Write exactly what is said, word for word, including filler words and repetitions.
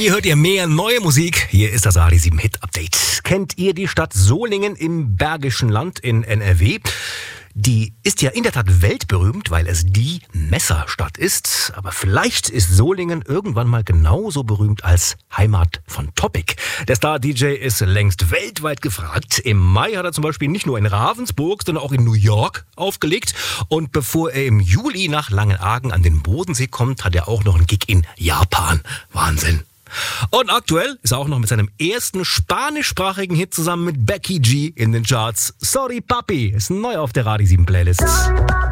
hier hört ihr mehr neue Musik. Hier ist das A D sieben Hit Update. Kennt ihr die Stadt Solingen im Bergischen Land in N R W? Die ist ja in der Tat weltberühmt, weil es die Messerstadt ist. Aber vielleicht ist Solingen irgendwann mal genauso berühmt als Heimat von Topic. Der Star-D J ist längst weltweit gefragt. Im Mai hat er zum Beispiel nicht nur in Ravensburg, sondern auch in New York aufgelegt. Und bevor er im Juli nach Langenargen an den Bodensee kommt, hat er auch noch einen Gig in Japan. Wahnsinn. Und aktuell ist er auch noch mit seinem ersten spanischsprachigen Hit zusammen mit Becky G in den Charts. Sorry Papi ist neu auf der A D sieben Playlist.